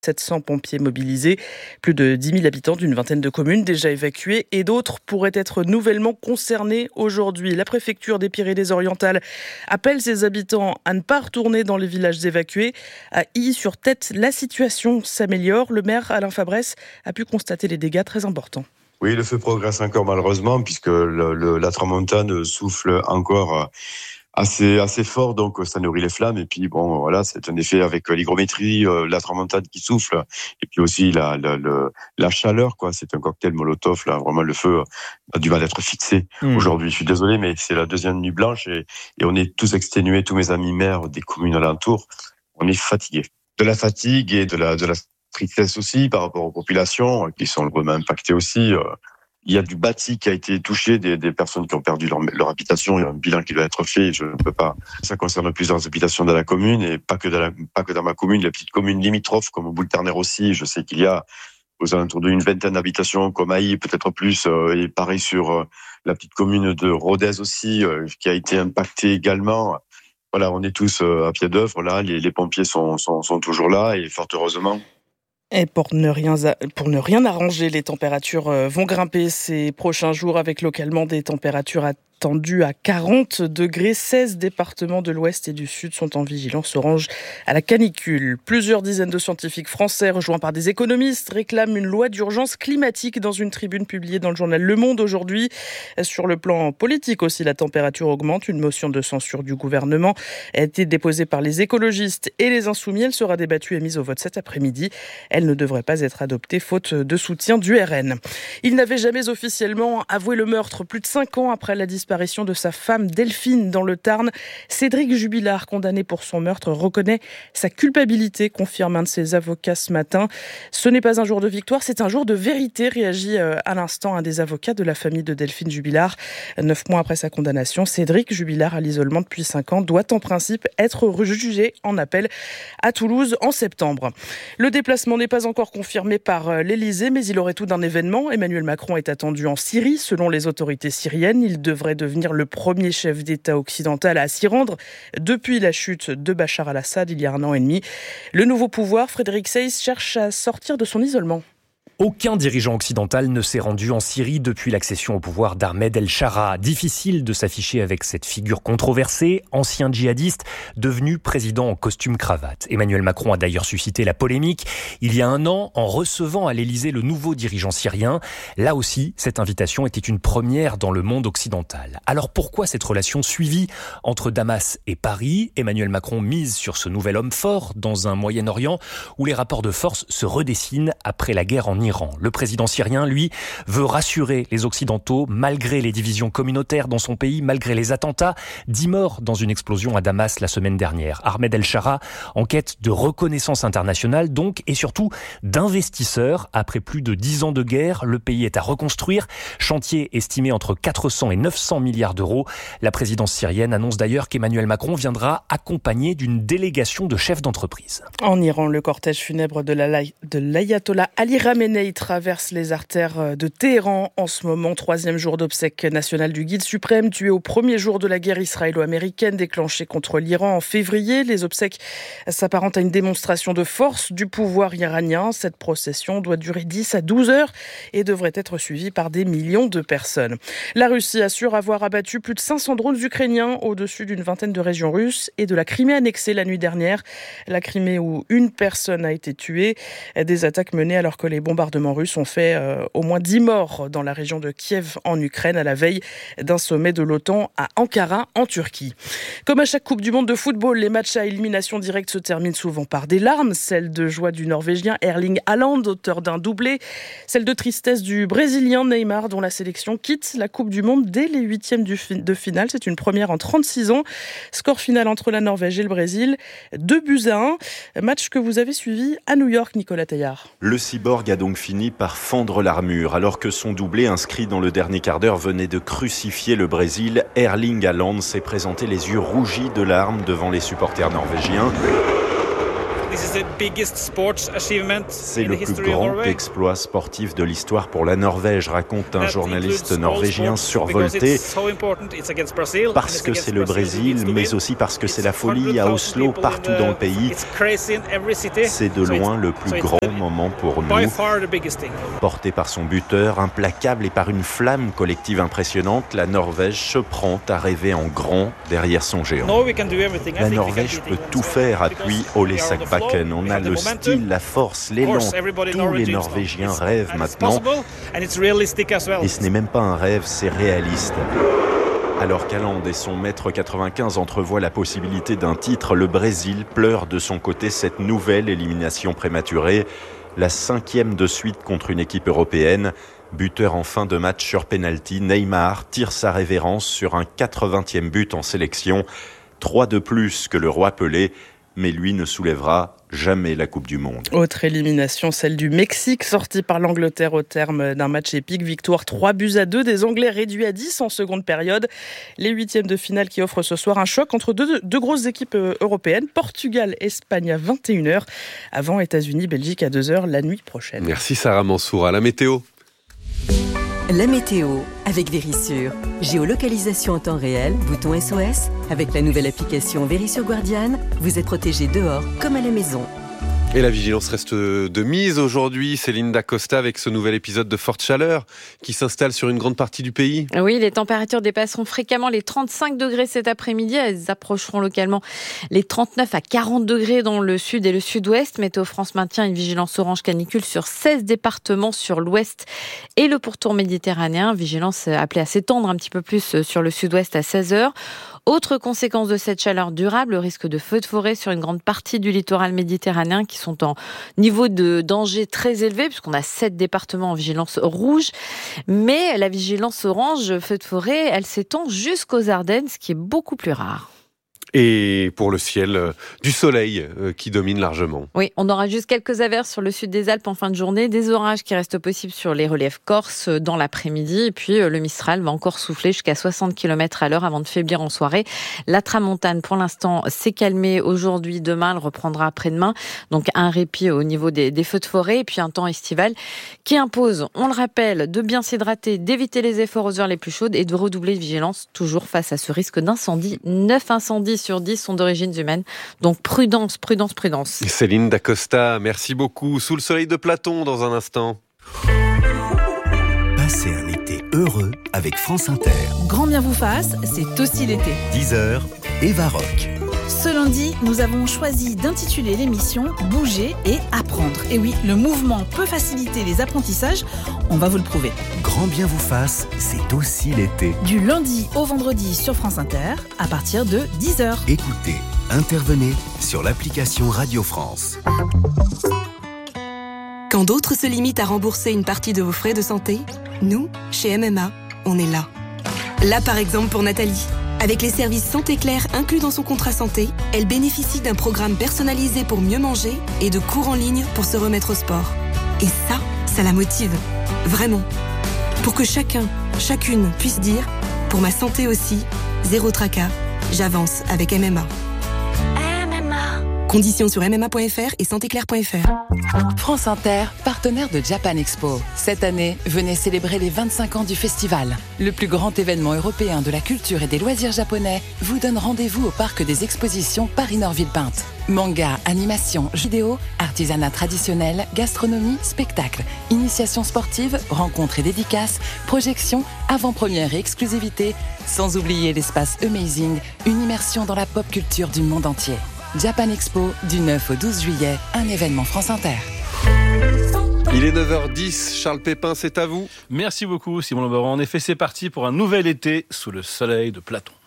700 pompiers mobilisés, plus de 10 000 habitants d'une vingtaine de communes déjà évacuées et d'autres pourraient être nouvellement concernés aujourd'hui. La préfecture des Pyrénées-Orientales appelle ses habitants à ne pas retourner dans les villages évacués. À Illy-sur-Tête, la situation s'améliore. Le maire Alain Fabresse a pu constater les dégâts très importants. Oui, le feu progresse encore malheureusement puisque la tramontane souffle encore assez fort, donc ça nourrit les flammes. Et puis bon, voilà, c'est un effet avec l'hygrométrie, la tramontane qui souffle, et puis aussi la chaleur, quoi. C'est un cocktail Molotov là. Vraiment, le feu a du mal à être fixé aujourd'hui. Je suis désolé, mais c'est la deuxième nuit blanche et on est tous exténués, tous mes amis maires des communes alentours. On est fatigués. De la fatigue et de la tristesse aussi par rapport aux populations qui sont vraiment impactées aussi. Il y a du bâti qui a été touché, des personnes qui ont perdu leur habitation. Il y a un bilan qui doit être fait. Je ne peux pas. Ça concerne plusieurs habitations dans la commune et pas que dans ma commune. Les petites communes limitrophes comme Boulterner aussi. Je sais qu'il y a aux alentours d'une vingtaine d'habitations comme Ailly, peut-être plus. Et pareil sur la petite commune de Rodez aussi, qui a été impactée également. Voilà, on est tous à pied d'œuvre là. Les pompiers sont toujours là et fort heureusement. Et pour ne rien arranger, les températures vont grimper ces prochains jours avec localement des températures attendues à 40 degrés. 16 départements de l'Ouest et du Sud sont en vigilance orange à la canicule. Plusieurs dizaines de scientifiques français rejoints par des économistes réclament une loi d'urgence climatique dans une tribune publiée dans le journal Le Monde aujourd'hui. Sur le plan politique aussi, la température augmente. Une motion de censure du gouvernement a été déposée par les écologistes et les Insoumis. Elle sera débattue et mise au vote cet après-midi. Elle ne devrait pas être adoptée faute de soutien du RN. Il n'avait jamais officiellement avoué le meurtre. Plus de 5 ans après la disparition de sa femme Delphine dans le Tarn, Cédric Jubilard, condamné pour son meurtre, reconnaît sa culpabilité, confirme un de ses avocats ce matin. Ce n'est pas un jour de victoire, c'est un jour de vérité, réagit à l'instant un des avocats de la famille de Delphine Jubilard. 9 mois après sa condamnation, Cédric Jubilard, à l'isolement depuis 5 ans, doit en principe être rejugé en appel à Toulouse en septembre. Le déplacement n'est pas encore confirmé par l'Elysée, mais il aurait tout d'un événement. Emmanuel Macron est attendu en Syrie, selon les autorités syriennes. Il devrait devenir le premier chef d'État occidental à s'y rendre depuis la chute de Bachar al-Assad il y a 1 an et demi. Le nouveau pouvoir, Frédéric Seyss, cherche à sortir de son isolement. Aucun dirigeant occidental ne s'est rendu en Syrie depuis l'accession au pouvoir d'Ahmed El-Shara. Difficile de s'afficher avec cette figure controversée, ancien djihadiste, devenu président en costume cravate. Emmanuel Macron a d'ailleurs suscité la polémique il y a 1 an en recevant à l'Elysée le nouveau dirigeant syrien. Là aussi, cette invitation était une première dans le monde occidental. Alors pourquoi cette relation suivie entre Damas et Paris ? Emmanuel Macron mise sur ce nouvel homme fort dans un Moyen-Orient où les rapports de force se redessinent après la guerre en Iran. Le président syrien, lui, veut rassurer les Occidentaux malgré les divisions communautaires dans son pays, malgré les attentats. 10 morts dans une explosion à Damas la semaine dernière. Ahmed El-Shara en quête de reconnaissance internationale donc et surtout d'investisseurs. Après plus de 10 ans de guerre, le pays est à reconstruire. Chantier estimé entre 400 et 900 milliards d'euros. La présidence syrienne annonce d'ailleurs qu'Emmanuel Macron viendra accompagné d'une délégation de chefs d'entreprise. En Iran, le cortège funèbre de l'ayatollah Ali Khamenei traverse les artères de Téhéran en ce moment. 3e jour d'obsèques nationales du guide suprême, tué au premier jour de la guerre israélo-américaine déclenchée contre l'Iran en février. Les obsèques s'apparentent à une démonstration de force du pouvoir iranien. Cette procession doit durer 10 à 12 heures et devrait être suivie par des millions de personnes. La Russie assure avoir abattu plus de 500 drones ukrainiens au-dessus d'une vingtaine de régions russes et de la Crimée annexée la nuit dernière. La Crimée où une personne a été tuée. Des attaques menées alors que les bombardements russes ont fait au moins 10 morts dans la région de Kiev en Ukraine à la veille d'un sommet de l'OTAN à Ankara en Turquie. Comme à chaque Coupe du Monde de football, les matchs à élimination directe se terminent souvent par des larmes. Celle de joie du Norvégien Erling Haaland, auteur d'un doublé. Celle de tristesse du Brésilien Neymar, dont la sélection quitte la Coupe du Monde dès les 8e de finale. C'est une première en 36 ans. Score final entre la Norvège et le Brésil, 2-1. Match que vous avez suivi à New York, Nicolas Taillard. Le cyborg a donc fini par fendre l'armure. Alors que son doublé inscrit dans le dernier quart d'heure venait de crucifier le Brésil, Erling Haaland s'est présenté les yeux rougis de larmes devant les supporters norvégiens. C'est le plus grand exploit sportif de l'histoire pour la Norvège, raconte un journaliste norvégien survolté, parce que c'est le Brésil, mais aussi parce que c'est la folie à Oslo, partout dans le pays. C'est de loin le plus grand moment pour nous. Porté par son buteur, implacable et par une flamme collective impressionnante, la Norvège se prend à rêver en grand derrière son géant. La Norvège peut tout faire, appuie Ole Sakbakken. On a le style, la force, l'élan. Tous les Norvégiens rêvent maintenant. Et ce n'est même pas un rêve, c'est réaliste. Alors qu'Haaland et son mètre 95 entrevoient la possibilité d'un titre, le Brésil pleure de son côté cette nouvelle élimination prématurée, la 5e de suite contre une équipe européenne. Buteur en fin de match sur pénalty, Neymar tire sa révérence sur un 80e but en sélection, 3 de plus que le roi Pelé, mais lui ne soulèvera jamais la Coupe du Monde. Autre élimination, celle du Mexique, sortie par l'Angleterre au terme d'un match épique. Victoire 3-2 des Anglais réduits à 10 en seconde période. Les 8e de finale qui offrent ce soir un choc entre deux grosses équipes européennes. Portugal, Espagne à 21h, avant États-Unis, Belgique à 2h la nuit prochaine. Merci Sarah Mansour. À la météo. La météo avec Verisure. Géolocalisation en temps réel, bouton SOS. Avec la nouvelle application Verisure Guardian, vous êtes protégé dehors comme à la maison. Et la vigilance reste de mise aujourd'hui. Céline Dacosta avec ce nouvel épisode de forte chaleur qui s'installe sur une grande partie du pays. Oui, les températures dépasseront fréquemment les 35 degrés cet après-midi. Elles approcheront localement les 39 à 40 degrés dans le sud et le sud-ouest. Météo France maintient une vigilance orange canicule sur 16 départements sur l'ouest et le pourtour méditerranéen. Vigilance appelée à s'étendre un petit peu plus sur le sud-ouest à 16h. Autre conséquence de cette chaleur durable, le risque de feux de forêt sur une grande partie du littoral méditerranéen qui sont en niveau de danger très élevé puisqu'on a 7 départements en vigilance rouge. Mais la vigilance orange feux de forêt, elle s'étend jusqu'aux Ardennes, ce qui est beaucoup plus rare. Et pour le ciel, du soleil qui domine largement. Oui, on aura juste quelques averses sur le sud des Alpes en fin de journée, des orages qui restent possibles sur les reliefs corses dans l'après-midi, et puis le Mistral va encore souffler jusqu'à 60 km à l'heure avant de faiblir en soirée. La tramontane, pour l'instant, s'est calmée aujourd'hui, demain, elle reprendra après-demain, donc un répit au niveau des feux de forêt, et puis un temps estival qui impose, on le rappelle, de bien s'hydrater, d'éviter les efforts aux heures les plus chaudes et de redoubler de vigilance, toujours face à ce risque d'incendie. 9 incendies sur 10 sont d'origine humaine. Donc prudence, prudence, prudence. Céline Dacosta, merci beaucoup. Sous le soleil de Platon dans un instant. Passez un été heureux avec France Inter. Grand bien vous fasse, c'est aussi l'été. 10h, Eva Rock. Ce lundi, nous avons choisi d'intituler l'émission « Bouger et apprendre ». Et oui, le mouvement peut faciliter les apprentissages, on va vous le prouver. Grand bien vous fasse, c'est aussi l'été. Du lundi au vendredi sur France Inter, à partir de 10h. Écoutez, intervenez sur l'application Radio France. Quand d'autres se limitent à rembourser une partie de vos frais de santé, nous, chez MMA, on est là. Là, par exemple, pour Nathalie. Avec les services Santé Claire inclus dans son contrat santé, elle bénéficie d'un programme personnalisé pour mieux manger et de cours en ligne pour se remettre au sport. Et ça la motive. Vraiment. Pour que chacun, chacune puisse dire « Pour ma santé aussi, zéro tracas, j'avance avec MMA ». Conditions sur mma.fr et santéclair.fr. France Inter, partenaire de Japan Expo. Cette année, venez célébrer les 25 ans du festival. Le plus grand événement européen de la culture et des loisirs japonais vous donne rendez-vous au parc des expositions Paris-Nord-Villepinte. Manga, animation, vidéo, artisanat traditionnel, gastronomie, spectacle, initiation sportive, rencontres et dédicaces, projections, avant-première et exclusivité, sans oublier l'espace Amazing, une immersion dans la pop culture du monde entier. Japan Expo, du 9 au 12 juillet, un événement France Inter. Il est 9h10, Charles Pépin, c'est à vous. Merci beaucoup Simon Lebaron. En effet, c'est parti pour un nouvel été sous le soleil de Platon.